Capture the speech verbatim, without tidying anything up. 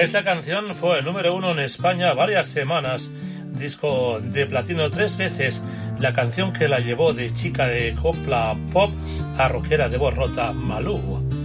Esta canción fue el número uno en España varias semanas, disco de platino tres veces, la canción que la llevó de chica de copla pop a rockera de voz rota, Malú.